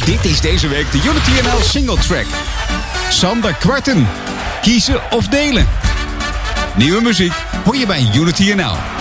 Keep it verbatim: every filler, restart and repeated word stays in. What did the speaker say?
Dit is deze week de Unity N L Single Track. Sander Kwarten. Kiezen of delen. Nieuwe muziek hoor je bij Unity N L.